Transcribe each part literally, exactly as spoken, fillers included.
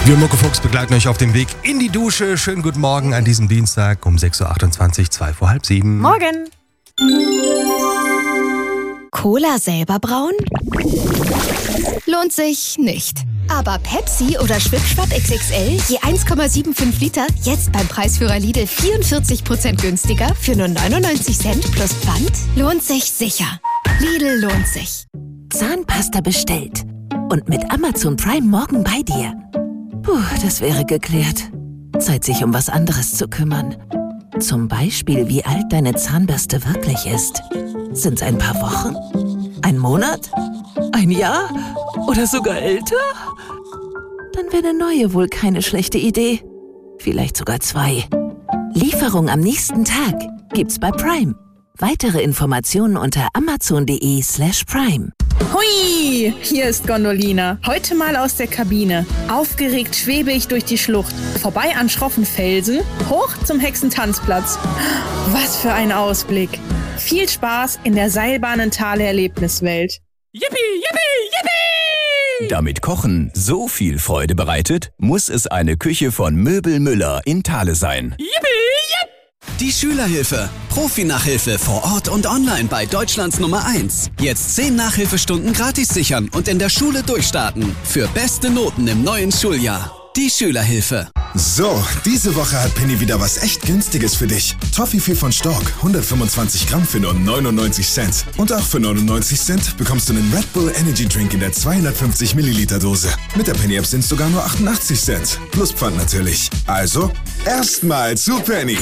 Wir Muckefuchs begleiten euch auf dem Weg in die Dusche. Schönen guten Morgen an diesem Dienstag um sechs Uhr achtundzwanzig, zwei vor halb sieben. Morgen. Cola selber brauen? Lohnt sich nicht. Aber Pepsi oder Schwipschwapp X X L, je eins Komma fünfundsiebzig Liter, jetzt beim Preisführer Lidl vierundvierzig Prozent günstiger für nur neunundneunzig Cent plus Pfand? Lohnt sich sicher. Lidl lohnt sich. Zahnpasta bestellt. Und mit Amazon Prime morgen bei dir. Puh, das wäre geklärt. Zeit, sich um was anderes zu kümmern. Zum Beispiel, wie alt deine Zahnbürste wirklich ist. Sind's ein paar Wochen? Ein Monat? Ein Jahr? Oder sogar älter? Dann wäre eine neue wohl keine schlechte Idee. Vielleicht sogar zwei. Lieferung am nächsten Tag gibt's bei Prime. Weitere Informationen unter amazon.de slash prime. Hui, hier ist Gondolina. Heute mal aus der Kabine. Aufgeregt schwebe ich durch die Schlucht. Vorbei an schroffen Felsen, hoch zum Hexentanzplatz. Was für ein Ausblick. Viel Spaß in der Seilbahnentale-Erlebniswelt. Yippie, yippie, yippie! Damit Kochen so viel Freude bereitet, muss es eine Küche von Möbel Müller in Thale sein. Yippie, yipp! Die Schülerhilfe. Profi-Nachhilfe vor Ort und online bei Deutschlands Nummer eins. Jetzt zehn Nachhilfestunden gratis sichern und in der Schule durchstarten. Für beste Noten im neuen Schuljahr. Die Schülerhilfe. So, diese Woche hat Penny wieder was echt Günstiges für dich. Toffifee von Stork, hundertfünfundzwanzig Gramm für nur neunundneunzig Cent. Und auch für neunundneunzig Cent bekommst du einen Red Bull Energy Drink in der zweihundertfünfzig Milliliter Dose. Mit der Penny App sind es sogar nur achtundachtzig Cent. Plus Pfand natürlich. Also, erstmal zu Penny.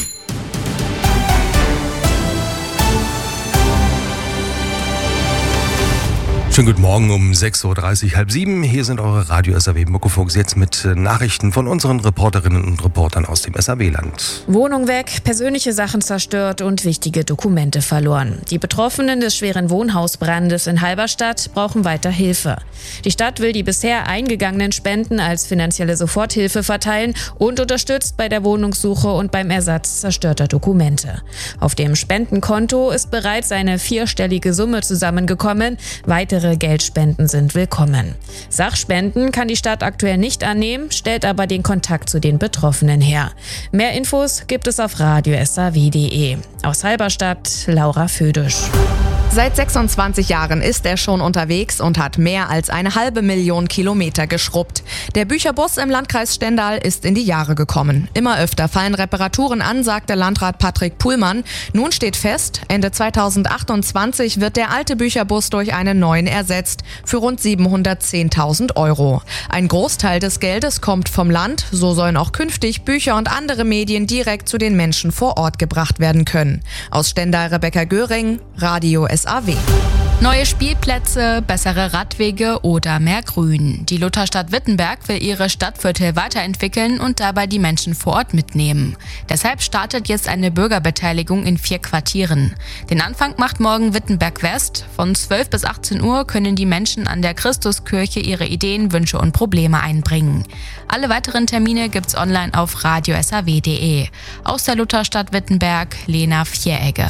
Schönen guten Morgen um sechs Uhr dreißig, halb sieben. Hier sind eure Radio-S A W Muckefuchs jetzt mit Nachrichten von unseren Reporterinnen und Reportern aus dem S A W-Land. Wohnung weg, persönliche Sachen zerstört und wichtige Dokumente verloren. Die Betroffenen des schweren Wohnhausbrandes in Halberstadt brauchen weiter Hilfe. Die Stadt will die bisher eingegangenen Spenden als finanzielle Soforthilfe verteilen und unterstützt bei der Wohnungssuche und beim Ersatz zerstörter Dokumente. Auf dem Spendenkonto ist bereits eine vierstellige Summe zusammengekommen. Weitere Geldspenden sind willkommen. Sachspenden kann die Stadt aktuell nicht annehmen, stellt aber den Kontakt zu den Betroffenen her. Mehr Infos gibt es auf radio s a w punkt d e. Aus Halberstadt, Laura Födisch. Seit sechsundzwanzig Jahren ist er schon unterwegs und hat mehr als eine halbe Million Kilometer geschrubbt. Der Bücherbus im Landkreis Stendal ist in die Jahre gekommen. Immer öfter fallen Reparaturen an, sagt der Landrat Patrick Puhlmann. Nun steht fest, Ende zweitausendachtundzwanzig wird der alte Bücherbus durch einen neuen ersetzt, für rund siebenhundertzehntausend Euro. Ein Großteil des Geldes kommt vom Land, so sollen auch künftig Bücher und andere Medien direkt zu den Menschen vor Ort gebracht werden können. Aus Stendal Rebecca Göring, Radio S A W. Neue Spielplätze, bessere Radwege oder mehr Grün. Die Lutherstadt Wittenberg will ihre Stadtviertel weiterentwickeln und dabei die Menschen vor Ort mitnehmen. Deshalb startet jetzt eine Bürgerbeteiligung in vier Quartieren. Den Anfang macht morgen Wittenberg West. Von zwölf bis achtzehn Uhr können die Menschen an der Christuskirche ihre Ideen, Wünsche und Probleme einbringen. Alle weiteren Termine gibt's online auf radio s a w punkt d e. Aus der Lutherstadt Wittenberg, Lena Vieregge.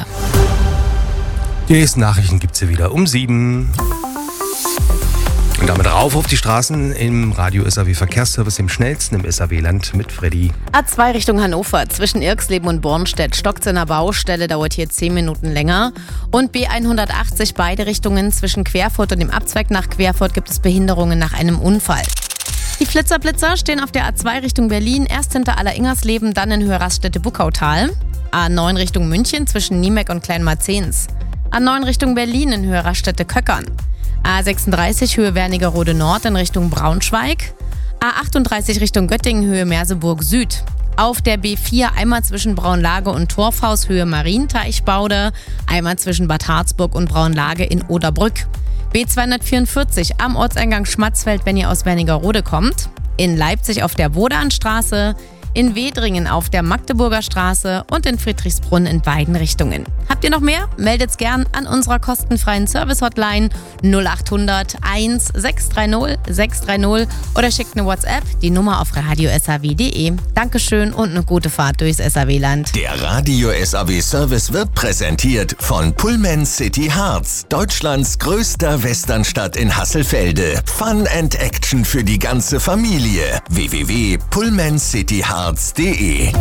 Die nächsten Nachrichten gibt's hier wieder um sieben. Und damit rauf auf die Straßen im Radio S A W Verkehrsservice, im schnellsten im S A W-Land mit Freddy. A zwei Richtung Hannover, zwischen Irxleben und Bornstedt stockt's in der Baustelle, dauert hier zehn Minuten länger. Und B hundertachtzig beide Richtungen zwischen Querfurt und dem Abzweig nach Querfurt gibt es Behinderungen nach einem Unfall. Die Flitzerblitzer stehen auf der A zwei Richtung Berlin, erst hinter Alleringersleben, dann in Höhe-Raststätte-Buckautal. A neun Richtung München zwischen Niemek und Kleinmarzens. A neun Richtung Berlin in Höhe Raststätte-Köckern. A sechsunddreißig Höhe Wernigerode Nord in Richtung Braunschweig. A achtunddreißig Richtung Göttingen Höhe Merseburg Süd. Auf der B vier einmal zwischen Braunlage und Torfhaus Höhe Marienteichbaude, einmal zwischen Bad Harzburg und Braunlage in Oderbrück. B zweihundertvierundvierzig am Ortseingang Schmatzfeld, wenn ihr aus Wernigerode kommt. In Leipzig auf der Bodanstraße. in Wedringen auf der Magdeburger Straße und in Friedrichsbrunn in beiden Richtungen. Habt ihr noch mehr? Meldet's gern an unserer kostenfreien Service-Hotline null acht hundert eins sechs drei null sechs drei null oder schickt eine WhatsApp, die Nummer auf radio s a w punkt d e. Dankeschön und eine gute Fahrt durchs S A W-Land. Der Radio S A W-Service wird präsentiert von Pullman City Harz, Deutschlands größter Westernstadt in Hasselfelde. Fun and Action für die ganze Familie. w w w punkt pullman city harz punkt d e.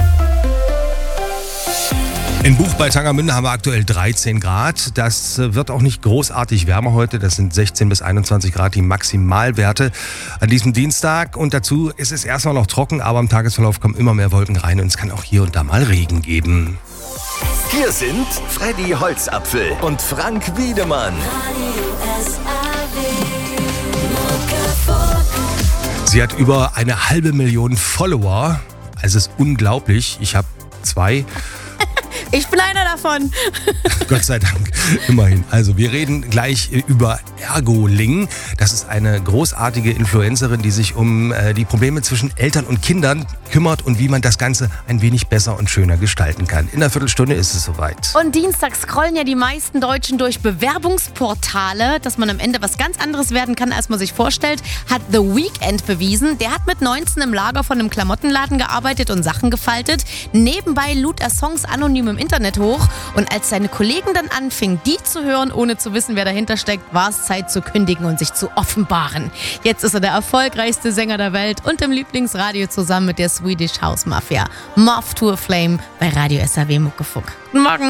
In Buch bei Tangermünde haben wir aktuell dreizehn Grad. Das wird auch nicht großartig wärmer heute. Das sind sechzehn bis einundzwanzig Grad die Maximalwerte an diesem Dienstag. Und dazu ist es erstmal noch trocken, aber im Tagesverlauf kommen immer mehr Wolken rein und es kann auch hier und da mal Regen geben. Hier sind Freddy Holzapfel und Frank Wiedemann. Sie hat über eine halbe Million Follower. Also es ist unglaublich. Ich habe zwei. Ich bin einer davon. Gott sei Dank, immerhin. Also wir reden gleich über Ergoling. Das ist eine großartige Influencerin, die sich um äh, die Probleme zwischen Eltern und Kindern kümmert und wie man das Ganze ein wenig besser und schöner gestalten kann. In einer Viertelstunde ist es soweit. Und Dienstag scrollen ja die meisten Deutschen durch Bewerbungsportale, dass man am Ende was ganz anderes werden kann, als man sich vorstellt, hat The Weeknd bewiesen. Der hat mit neunzehn im Lager von einem Klamottenladen gearbeitet und Sachen gefaltet. Nebenbei lud er Songs anonym im Internet hoch und als seine Kollegen dann anfingen, die zu hören, ohne zu wissen, wer dahinter steckt, war es Zeit zu kündigen und sich zu offenbaren. Jetzt ist er der erfolgreichste Sänger der Welt und im Lieblingsradio zusammen mit der Swedish House Mafia. Moth to a Flame bei Radio S A W Muckefuck. Guten Morgen.